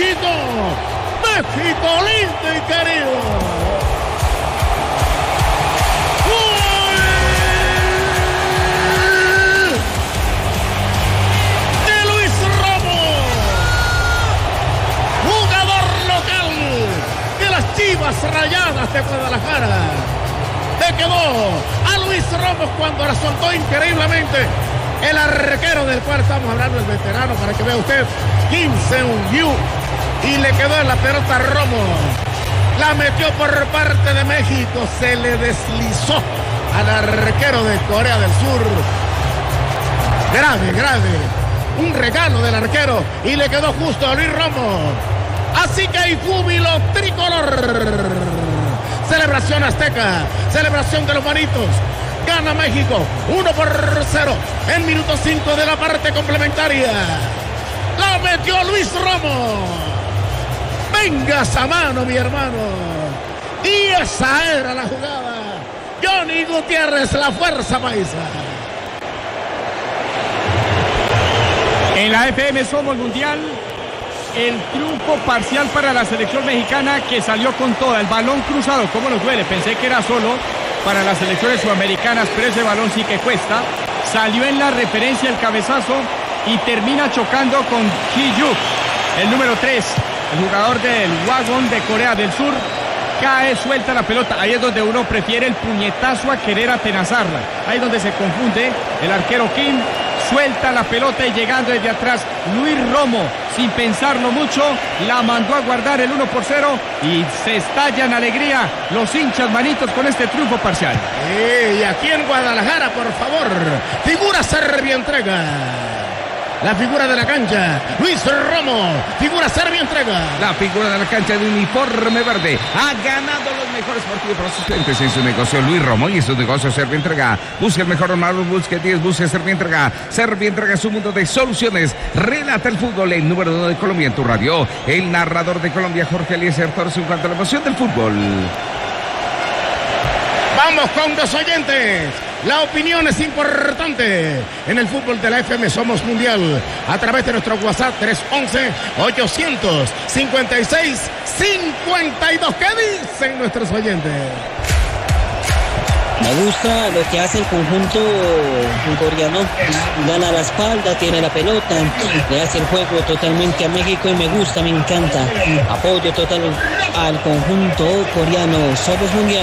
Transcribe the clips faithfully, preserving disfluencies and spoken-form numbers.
México. México lindo y querido. ¡Gol de Luis Romo! Jugador local de las Chivas Rayadas de Guadalajara. Le quedó a Luis Romo cuando la soltó increíblemente el arquero del cual estamos hablando, el veterano, para que vea usted, Kim Seung-yu, y le quedó en la pelota a Romo. La metió por parte de México, se le deslizó al arquero de Corea del Sur. Grave, grave, un regalo del arquero, y le quedó justo a Luis Romo. Así que hay júbilo tricolor. Celebración azteca, celebración de los manitos. Gana México, uno por cero, en minuto cinco de la parte complementaria. La metió Luis Romo. Venga esa mano, mi hermano. Y esa era la jugada. Johnny Gutiérrez, la fuerza paisa. En la F M Somos Mundial, el triunfo parcial para la selección mexicana que salió con toda. El balón cruzado, ¿cómo nos duele? Pensé que era solo para las selecciones sudamericanas, pero ese balón sí que cuesta. Salió en la referencia el cabezazo y termina chocando con Ki-Juk, el número tres, el jugador del Wagon de Corea del Sur. Cae, suelta la pelota. Ahí es donde uno prefiere el puñetazo a querer atenazarla. Ahí es donde se confunde el arquero Kim. Suelta la pelota y llegando desde atrás Luis Romo, sin pensarlo mucho, la mandó a guardar el uno por cero y se estalla en alegría los hinchas manitos con este triunfo parcial. Y aquí en Guadalajara, por favor, figura Serbia entrega. La figura de la cancha, Luis Romo, figura Serbia entrega. La figura de la cancha de uniforme verde ha ganado los mejores partidos para sus clientes en su negocio Luis Romo y en su negocio Serbia entrega. Busca el mejor armador, busca diez, busca Serbia entrega. Serbia entrega su mundo de soluciones. Relata el fútbol, el número uno de Colombia en tu radio. El narrador de Colombia, Jorge Eliezer Torres, en cuanto a la emoción del fútbol. Vamos con los oyentes. La opinión es importante en el fútbol de la F M Somos Mundial a través de nuestro WhatsApp tres once, ochocientos cincuenta y seis, cincuenta y dos. ¿Qué dicen nuestros oyentes? Me gusta lo que hace el conjunto coreano. Gana la espalda, tiene la pelota, le hace el juego totalmente a México y me gusta, me encanta. Apoyo total al conjunto coreano. Somos Mundial.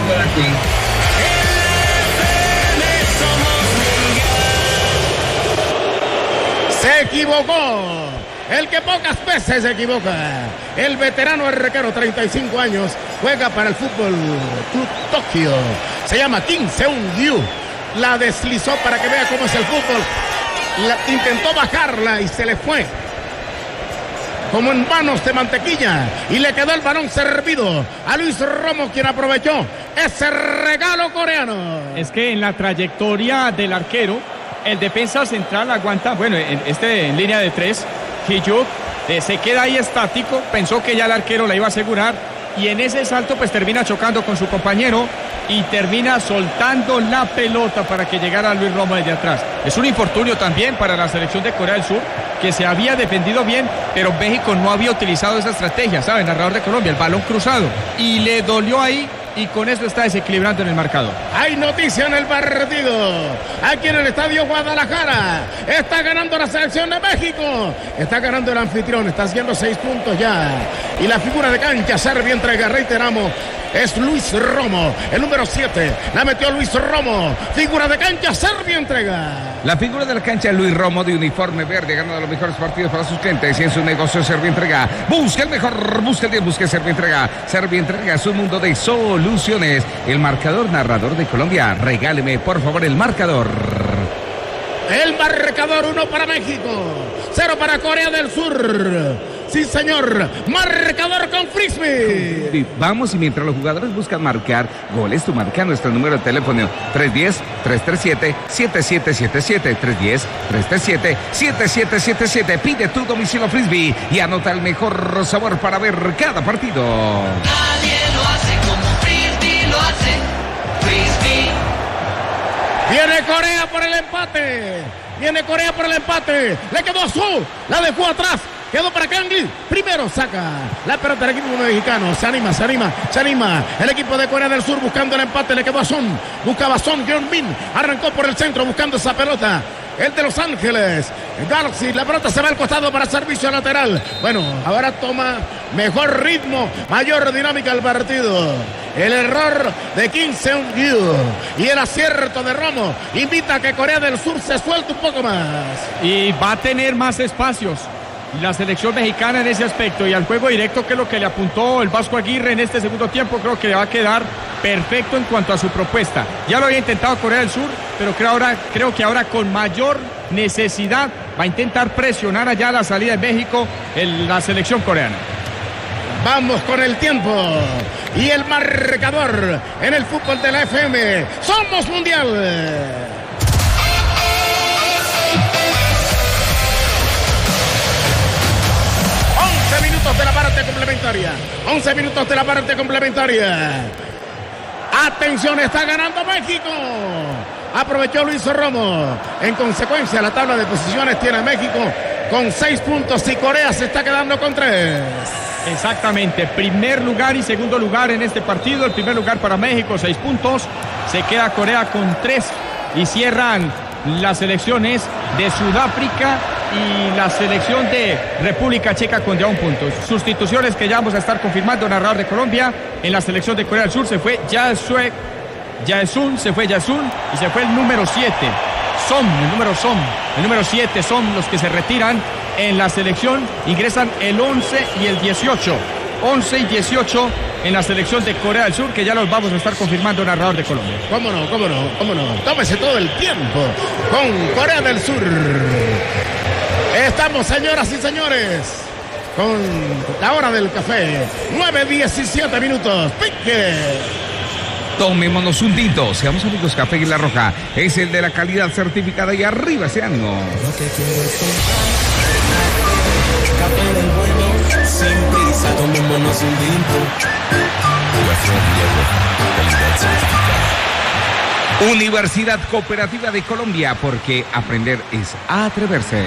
Se equivocó. El que pocas veces se equivoca. El veterano arquero, treinta y cinco años, juega para el Fútbol Club Tokio. Se llama Kim Seung-yu. La deslizó para que vea cómo es el fútbol. La, intentó bajarla y se le fue como en manos de mantequilla. Y le quedó el balón servido a Luis Romo, quien aprovechó ese regalo coreano. Es que en la trayectoria del arquero, el defensa central aguanta, bueno, en, este en línea de tres, Ki-Juk eh, se queda ahí estático, pensó que ya el arquero la iba a asegurar y en ese salto pues termina chocando con su compañero y termina soltando la pelota para que llegara Luis Romo desde atrás. Es un infortunio también para la selección de Corea del Sur, que se había defendido bien, pero México no había utilizado esa estrategia, ¿saben? Narrador de Colombia, el balón cruzado, y le dolió ahí. Y con eso está desequilibrando en el marcador. Hay noticia en el partido. Aquí en el estadio Guadalajara. Está ganando la selección de México. Está ganando el anfitrión. Está haciendo seis puntos ya. Y la figura de cancha, Serbia entrega, reiteramos, es Luis Romo. El número siete. La metió Luis Romo. Figura de cancha, Serbia entrega. La figura de la cancha, Luis Romo, de uniforme verde, ganando los mejores partidos para sus clientes y en su negocio Serbia entrega. Busca el mejor, busca el bien, busca Serbia entrega. Serbia entrega su mundo de soluciones. El marcador, narrador de Colombia. Regáleme, por favor, el marcador. El marcador, uno para México, cero para Corea del Sur. Sí, señor. Marcador con Frisbee. Vamos, y mientras los jugadores buscan marcar goles, tú marca nuestro número de teléfono tres uno cero, tres tres siete, siete siete siete siete, tres uno cero, tres tres siete, siete siete siete siete. Pide tu domicilio Frisbee y anota el mejor sabor para ver cada partido. Nadie lo hace como Frisbee lo hace. Frisbee. Viene Corea por el empate. Viene Corea por el empate. Le quedó a Su. La dejó atrás. Quedó para Kangli. Primero saca la pelota del equipo mexicano. Se anima, se anima, se anima. El equipo de Corea del Sur buscando el empate. Le quedó a Son. Buscaba a Son. Hyun-min arrancó por el centro buscando esa pelota. El de Los Ángeles Galaxy. La pelota se va al costado para servicio lateral. Bueno, ahora toma mejor ritmo, mayor dinámica al partido. El error de Kim Seung-gyu y el acierto de Romo invita a que Corea del Sur se suelte un poco más. Y va a tener más espacios la selección mexicana en ese aspecto, y al juego directo, que es lo que le apuntó el Vasco Aguirre en este segundo tiempo, creo que le va a quedar perfecto en cuanto a su propuesta. Ya lo había intentado Corea del Sur, pero creo, ahora, creo que ahora con mayor necesidad va a intentar presionar allá la salida de México en la selección coreana. Vamos con el tiempo y el marcador en el fútbol de la F M. ¡Somos Mundial! De la parte complementaria, once minutos de la parte complementaria. Atención, está ganando México. Aprovechó Luis Romo. En consecuencia, la tabla de posiciones tiene México con seis puntos y Corea se está quedando con tres. Exactamente, primer lugar y segundo lugar en este partido. El primer lugar para México, seis puntos. Se queda Corea con tres y cierran las selecciones de Sudáfrica y la selección de República Checa con ya un punto. Sustituciones que ya vamos a estar confirmando. Narrador de Colombia, en la selección de Corea del Sur se fue Jae Jae-sun, se fue Jae-sun y se fue el número siete. Son, el número Son, el número siete son los que se retiran en la selección. Ingresan el once y el dieciocho. once y dieciocho en la selección de Corea del Sur, que ya los vamos a estar confirmando, narrador de Colombia. Cómo no, cómo no, cómo no. Tómese todo el tiempo con Corea del Sur. Estamos, señoras y señores, con la hora del café. nueve diecisiete minutos. Pique. Tomémonos un tinto, seamos amigos. Café Águila Roja es el de la calidad certificada y arriba ese ánimo. No te quieres café del bueno, sin prisa, tomémonos un tinto. Café Águila Roja, calidad certificada. Universidad Cooperativa de Colombia, porque aprender es atreverse.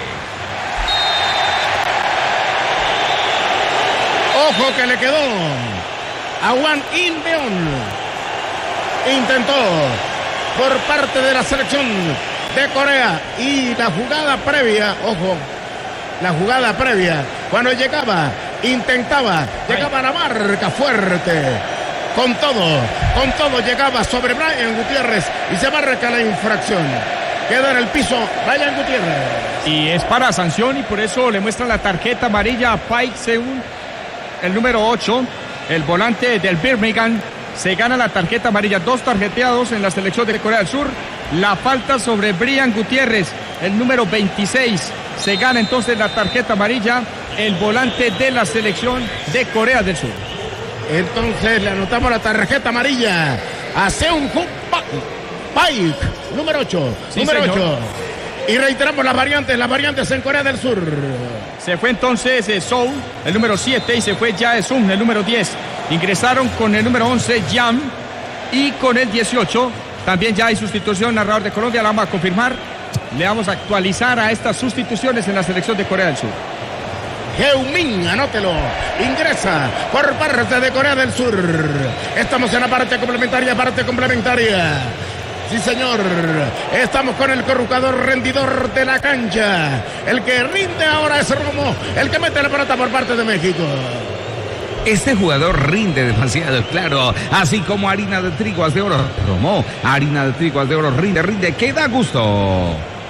Ojo que le quedó a Hwang In-beon. Intentó por parte de la selección de Corea y la jugada previa, ojo, la jugada previa, cuando llegaba, intentaba, llegaba a la marca fuerte, con todo, con todo llegaba sobre Brian Gutiérrez y se marca la infracción. Queda en el piso Brian Gutiérrez. Y es para sanción y por eso le muestran la tarjeta amarilla a Paik Seun, el número ocho, el volante del Birmingham. Se gana la tarjeta amarilla, dos tarjeteados en la selección de Corea del Sur. La falta sobre Brian Gutiérrez, el número veintiséis. Se gana entonces la tarjeta amarilla, el volante de la selección de Corea del Sur. Entonces le anotamos la tarjeta amarilla a Seung Hoon Paik, número ocho. Sí, número señor. ocho. Y reiteramos las variantes, las variantes en Corea del Sur. Se fue entonces eh, Sou, el número siete, y se fue Jae-sung, el número diez. Ingresaron con el número once, Yam, y con el dieciocho. También ya hay sustitución, narrador de Colombia, la vamos a confirmar. Le vamos a actualizar a estas sustituciones en la selección de Corea del Sur. Heung-min, anótelo, ingresa por parte de Corea del Sur. Estamos en la parte complementaria, parte complementaria. Sí, señor, estamos con el corrucador rendidor de la cancha. El que rinde ahora es Romo, el que mete la pelota por parte de México. Este jugador rinde demasiado, claro, así como harina de triguas de oro. Romo, harina de triguas de oro, rinde, rinde, que da gusto.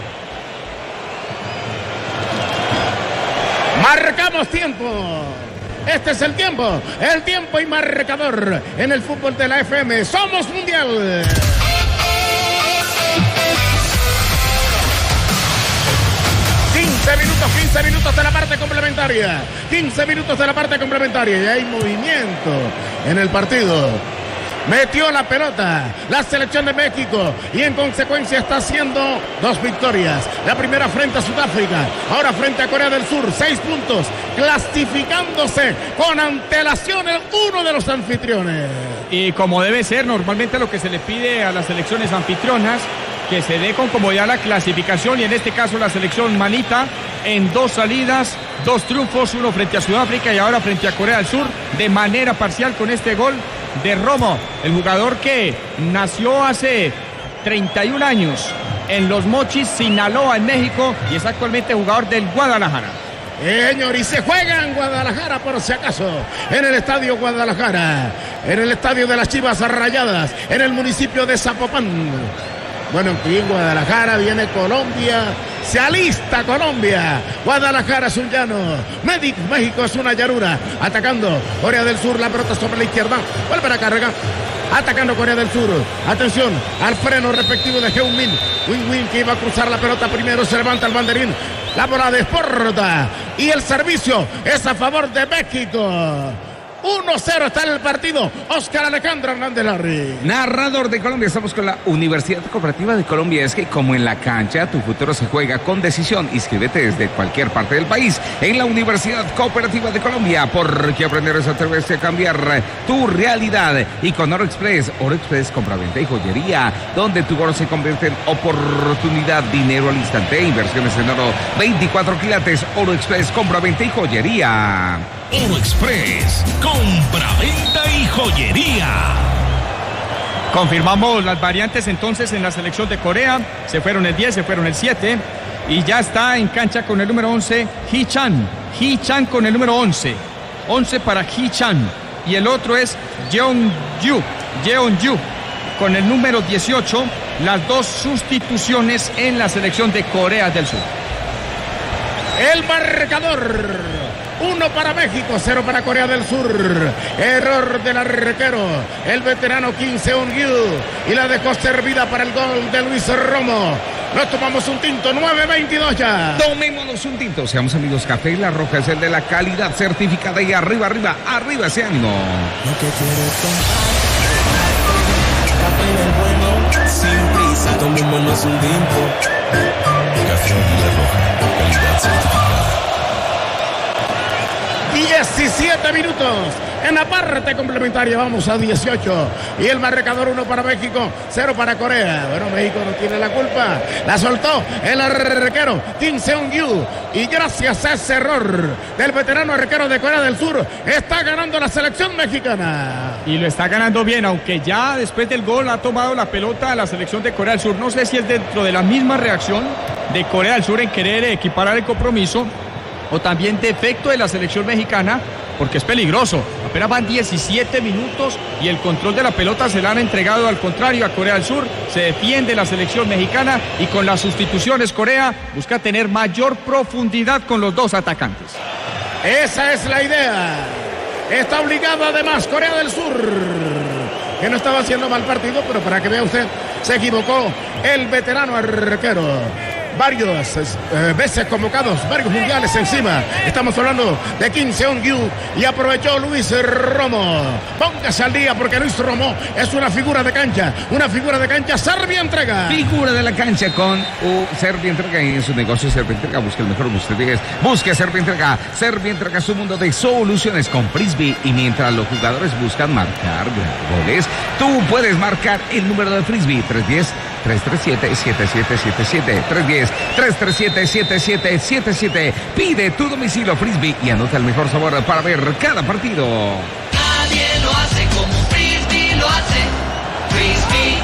Marcamos tiempo. Este es el tiempo, el tiempo y marcador en el fútbol de la F M. ¡Somos Mundial! quince minutos, quince minutos de la parte complementaria. quince minutos de la parte complementaria. Y hay movimiento en el partido. Metió la pelota la selección de México y en consecuencia está haciendo dos victorias. La primera frente a Sudáfrica, ahora frente a Corea del Sur. Seis puntos, clasificándose con antelación el uno de los anfitriones. Y como debe ser normalmente lo que se le pide a las selecciones anfitrionas, que se dé con comodidad la clasificación y en este caso la selección manita en dos salidas, dos triunfos, uno frente a Sudáfrica y ahora frente a Corea del Sur de manera parcial con este gol de Romo, el jugador que nació hace treinta y un años en Los Mochis, Sinaloa, en México, y es actualmente jugador del Guadalajara. Señor, y se juega en Guadalajara por si acaso, en el estadio Guadalajara, en el estadio de las Chivas Rayadas, en el municipio de Zapopan. Bueno, aquí en Guadalajara viene Colombia, se alista Colombia. Guadalajara es un llano, México es una llanura. Atacando Corea del Sur, la pelota sobre la izquierda, vuelve a cargar. Atacando Corea del Sur, atención al freno respectivo de Heung-min. Win-Win que iba a cruzar la pelota primero, se levanta el banderín, la bola desporta y el servicio es a favor de México. uno cero está en el partido. Oscar Alejandro Hernández Larry. Narrador de Colombia, estamos con la Universidad Cooperativa de Colombia. Es que como en la cancha, tu futuro se juega con decisión. Inscríbete desde cualquier parte del país en la Universidad Cooperativa de Colombia, porque aprender es atreverse a cambiar tu realidad. Y con Oro Express, Oro Express, compraventa y joyería, donde tu oro se convierte en oportunidad, dinero al instante, inversiones en oro, veinticuatro quilates. Oro Express, compraventa y joyería. Oro Express, compra-venta y joyería. Confirmamos las variantes entonces en la selección de Corea. Se fueron el diez, se fueron el siete. Y ya está en cancha con el número once, Hee-chan. Hee-chan con el número once. once para Hee-chan. Y el otro es Jeong-yu. Jeong-yu con el número dieciocho. Las dos sustituciones en la selección de Corea del Sur. El marcador. Uno para México, cero para Corea del Sur. Error del arquero, el veterano Kim Seung-gyu. Y la dejó servida para el gol de Luis Romo. Nos tomamos un tinto, nueve veintidós ya. Tomémonos un tinto, seamos amigos. Café La Roja es el de la calidad certificada. Y arriba, arriba, arriba ese ánimo. Lo que quiero tomar, café del bueno, sin prisa, tomémonos un tinto. Café La Roja, calidad certificada. diecisiete minutos en la parte complementaria, vamos a dieciocho y el marcador uno para México, cero para Corea. Bueno, México no tiene la culpa, la soltó el arquero Kim Seung-gyu y gracias a ese error del veterano arquero de Corea del Sur está ganando la selección mexicana. Y lo está ganando bien, aunque ya después del gol ha tomado la pelota a la selección de Corea del Sur. No sé si es dentro de la misma reacción de Corea del Sur en querer equiparar el compromiso o también defecto de la selección mexicana, porque es peligroso. Apenas van diecisiete minutos y el control de la pelota se la han entregado al contrario a Corea del Sur. Se defiende la selección mexicana y con las sustituciones Corea busca tener mayor profundidad con los dos atacantes. Esa es la idea. Está obligado además Corea del Sur, que no estaba haciendo mal partido, pero para que vea usted, se equivocó el veterano arquero. Varios eh, veces convocados, varios mundiales encima. Estamos hablando de Kim Seung-gyu y aprovechó Luis Romo. Póngase al día porque Luis Romo es una figura de cancha, una figura de cancha. Serbia entrega. Figura de la cancha con uh, Serbia entrega y en su negocio Serbia entrega. Busque el mejor ustedes. Busque Serbia entrega. Serbia entrega su mundo de soluciones con Frisbee. Y mientras los jugadores buscan marcar goles, tú puedes marcar el número de Frisbee. tres diez, tres tres siete, siete siete siete siete. tres diez, tres tres siete, siete siete siete siete. Pide tu domicilio Frisbee y anota el mejor sabor para ver cada partido. Nadie lo hace como Frisbee lo hace. Frisbee.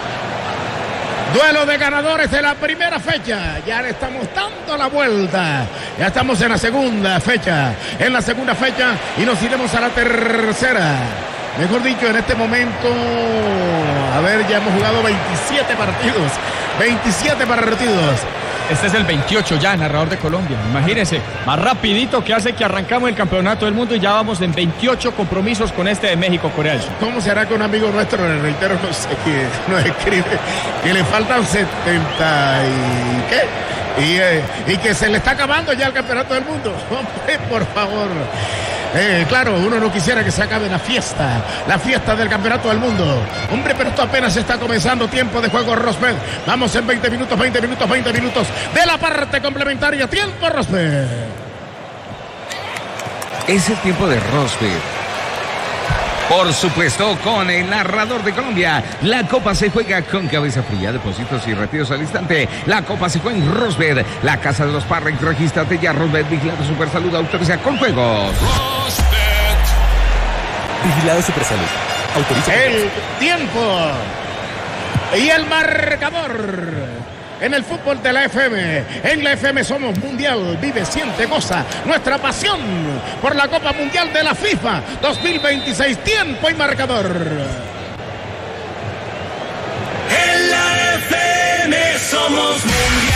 Duelo de ganadores de la primera fecha. Ya le estamos dando la vuelta. Ya estamos en la segunda fecha. En la segunda fecha y nos iremos a la tercera. Mejor dicho, en este momento, a ver, ya hemos jugado veintisiete partidos. veintisiete partidos. Este es el veintiocho ya, narrador de Colombia. Imagínense, más rapidito que hace que arrancamos el campeonato del mundo y ya vamos en veintiocho compromisos con este de México, Corea del Sur. ¿Cómo será que un amigo nuestro, le reitero, no sé qué, nos escribe que le faltan setenta y qué? Y, eh, y que se le está acabando ya el campeonato del mundo. Hombre, por favor. Eh, claro, uno no quisiera que se acabe la fiesta, la fiesta del campeonato del mundo. Hombre, pero esto apenas está comenzando. Tiempo de juego, Rosberg. Vamos en veinte minutos, veinte minutos, veinte minutos de la parte complementaria. Tiempo, Rosberg. Es el tiempo de Rosberg. Por supuesto, con el narrador de Colombia. La Copa se juega con cabeza fría, depósitos y retiros al instante. La Copa se juega en Rosbet, la casa de los Parrex. Regístrate ya, Rosbet, vigilado Super Salud, autoriza con juegos. Rosbet. Vigilado Super Salud. Autoriza. El tiempo y el marcador. En el fútbol de la F M, en la F M somos mundial, vive, siente, goza nuestra pasión por la Copa Mundial de la FIFA dos mil veintiséis, tiempo y marcador. En la F M somos mundial.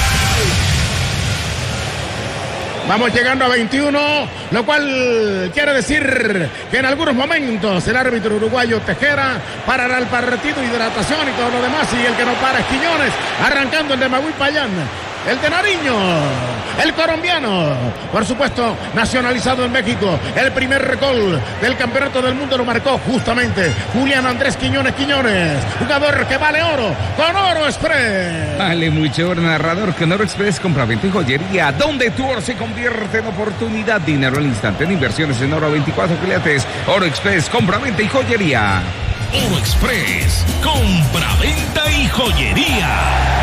Vamos llegando a veintiuno, lo cual quiere decir que en algunos momentos el árbitro uruguayo Tejera parará el partido, hidratación y todo lo demás, y el que no para es Quiñones, arrancando el de Magui Payán. El de Nariño, el colombiano, por supuesto, nacionalizado en México. El primer gol del campeonato del mundo lo marcó justamente Julián Andrés Quiñones Quiñones, jugador que vale oro con Oro Express. Vale mucho oro, narrador, con Oro Express, compra-venta y joyería, donde tu oro se convierte en oportunidad, dinero al instante, en inversiones en oro, veinticuatro quilates. Oro Express, compra-venta y joyería. Oro Express, compra-venta y joyería.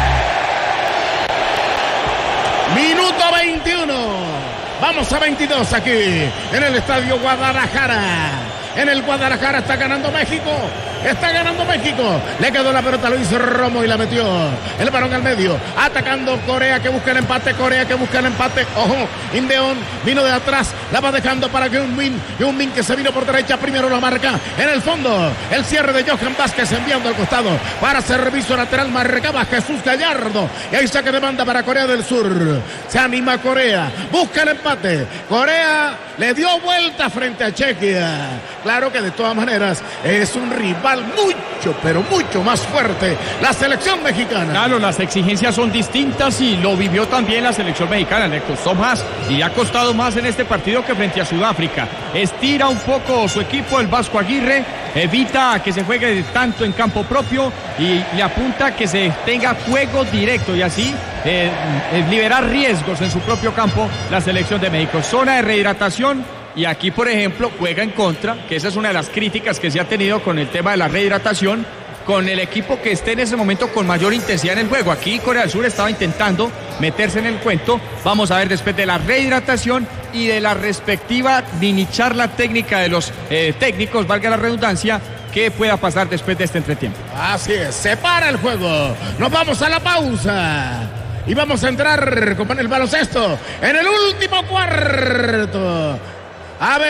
Minuto veintiuno. Vamos a veintidós aquí en el Estadio Guadalajara. En el Guadalajara está ganando México. Está ganando México. Le quedó la pelota a Luis Romo y la metió. El balón al medio. Atacando Corea que busca el empate. Corea que busca el empate. Ojo. Indeón vino de atrás. La va dejando para Heung-min. Heung-min que se vino por derecha. Primero la marca. En el fondo. El cierre de Johan Vázquez enviando al costado. Para servicio lateral marcaba Jesús Gallardo. Y ahí saque de banda para Corea del Sur. Se anima Corea. Busca el empate. Corea le dio vuelta frente a Chequia. Claro que de todas maneras es un rival mucho, pero mucho más fuerte, la selección mexicana. Claro, las exigencias son distintas y lo vivió también la selección mexicana. Le costó más y ha costado más en este partido que frente a Sudáfrica. Estira un poco su equipo, el Vasco Aguirre, evita que se juegue tanto en campo propio y le apunta a que se tenga juego directo y así eh, eh, liberar riesgos en su propio campo la selección de México. Zona de rehidratación. Y aquí, por ejemplo, juega en contra, que esa es una de las críticas que se ha tenido con el tema de la rehidratación, con el equipo que esté en ese momento con mayor intensidad en el juego. Aquí Corea del Sur estaba intentando meterse en el cuento. Vamos a ver después de la rehidratación y de la respectiva mini charla técnica de los eh, técnicos, valga la redundancia, qué pueda pasar después de este entretiempo. Así es, se para el juego. Nos vamos a la pausa. Y vamos a entrar con el baloncesto en el último cuarto. A ver.